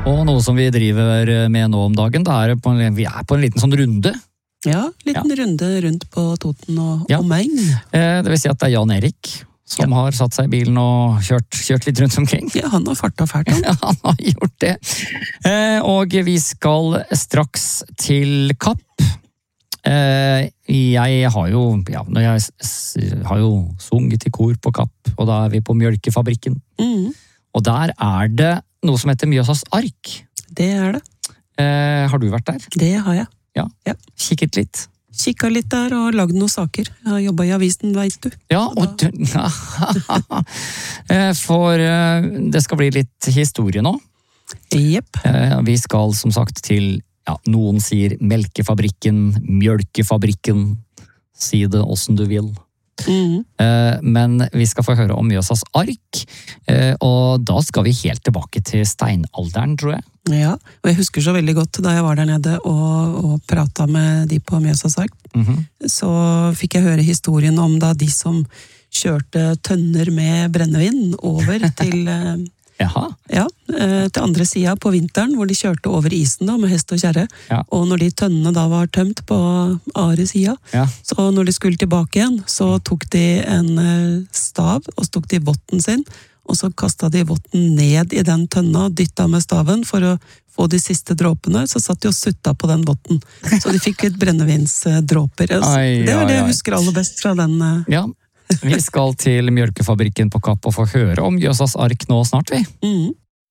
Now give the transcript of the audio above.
Og noe som vi driver med nå om dagen, vi på en liten sånn runde. Ja, liten runde rundt på Toten og Main. Det vil si at det Jan Erik som har satt seg i bilen og kjørt litt rundt omkring. Ja, han har fartet fælt. Ja, han har gjort det. Og vi skal straks til Kapp. Jeg har jo sunget i kor på Kapp, og da vi på Mjølkefabrikken. Og der det noe som heter Mjøsas ark. Det det. Har du vært der? Det har jeg. Ja. Kikket litt? Kikket litt der og lagd noen saker. Jeg har jobbet i avisen, vet du. Ja, for det skal bli litt historie nå. Jepp. Vi skal som sagt til, noen sier Melkefabrikken, Mjølkefabrikken, si det hvordan du vil. Men vi skal få høre om Mjøsas ark, og da skal vi helt tilbake til steinalderen, tror jeg. Ja, og jeg husker så veldig godt da jeg var der nede og pratet med de på Mjøsas ark, så fikk jeg høre historien om da de som kjørte tønner med brennevin over til til andre siden på vinteren, hvor de kjørte over isen da, med hest og kjerre. Og når de tønnene da var tømt på Are siden, så når de skulle tilbake igjen, så tok de en stav, og så tok de votten sin, og så kastet de votten ned i den tønna, dyttet med staven for å få de siste dråpene, så satt de og sutta på den votten. Så de fikk litt brennevinsdråper. Det var det jeg husker aller best fra den. Vi skal til Mjølkefabrikken på Kapp og få høre om Mjøsas ark nå snart, vi.